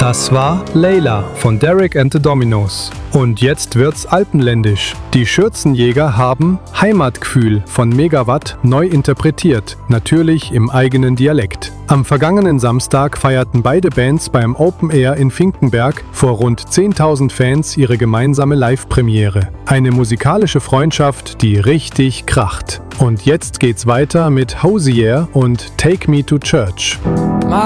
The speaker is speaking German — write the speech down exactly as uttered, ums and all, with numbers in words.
Das war Layla von Derek and the Dominos. Und jetzt wird's alpenländisch. Die Schürzenjäger haben Heimatgefühl von Megawatt neu interpretiert, natürlich im eigenen Dialekt. Am vergangenen Samstag feierten beide Bands beim Open Air in Finkenberg vor rund zehntausend Fans ihre gemeinsame Live-Premiere. Eine musikalische Freundschaft, die richtig kracht. Und jetzt geht's weiter mit Hosier und Take Me to Church.